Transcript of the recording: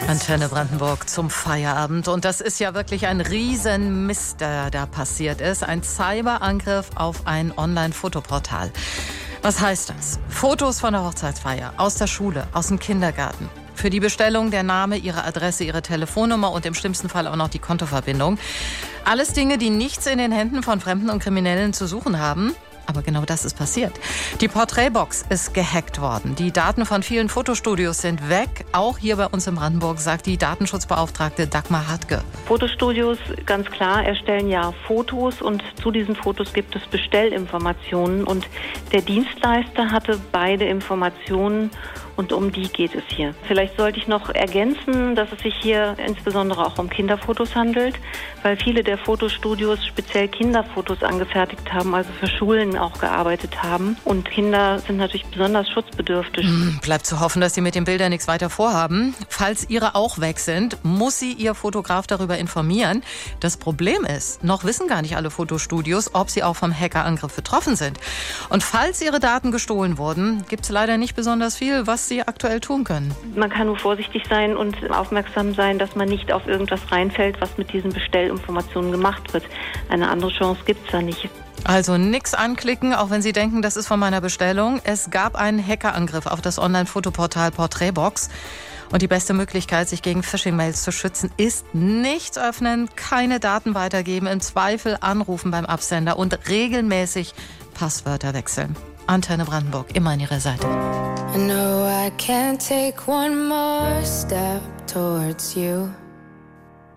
Antenne Brandenburg zum Feierabend. Und das ist ja wirklich ein Riesenmist, der da passiert ist. Ein Cyberangriff auf ein Online-Fotoportal. Was heißt das? Fotos von der Hochzeitsfeier, aus der Schule, aus dem Kindergarten. Für die Bestellung der Name, Ihre Adresse, Ihre Telefonnummer und im schlimmsten Fall auch noch die Kontoverbindung. Alles Dinge, die nichts in den Händen von Fremden und Kriminellen zu suchen haben. Aber genau das ist passiert. Die Porträtbox ist gehackt worden. Die Daten von vielen Fotostudios sind weg. Auch hier bei uns in Brandenburg, sagt die Datenschutzbeauftragte Dagmar Hartke. Fotostudios, ganz klar, erstellen ja Fotos und zu diesen Fotos gibt es Bestellinformationen. Und der Dienstleister hatte beide Informationen und um die geht es hier. Vielleicht sollte ich noch ergänzen, dass es sich hier insbesondere auch um Kinderfotos handelt, weil viele der Fotostudios speziell Kinderfotos angefertigt haben, also für Schulen auch gearbeitet haben. Und Kinder sind natürlich besonders schutzbedürftig. Bleibt zu hoffen, dass Sie mit den Bildern nichts weiter vorhaben. Falls Ihre auch weg sind, muss Sie Ihr Fotograf darüber informieren. Das Problem ist, noch wissen gar nicht alle Fotostudios, ob sie auch vom Hackerangriff betroffen sind. Und falls Ihre Daten gestohlen wurden, gibt es leider nicht besonders viel, was Sie aktuell tun können. Man kann nur vorsichtig sein und aufmerksam sein, dass man nicht auf irgendwas reinfällt, was mit diesen Bestellinformationen gemacht wird. Eine andere Chance gibt es da nicht. Also nichts anklicken, auch wenn Sie denken, das ist von meiner Bestellung. Es gab einen Hackerangriff auf das Online-Fotoportal Porträtbox. Und die beste Möglichkeit, sich gegen Phishing-Mails zu schützen, ist nichts öffnen, keine Daten weitergeben, im Zweifel anrufen beim Absender und regelmäßig Passwörter wechseln. Antenne Brandenburg, immer an Ihrer Seite. I know I can't take one more step towards you.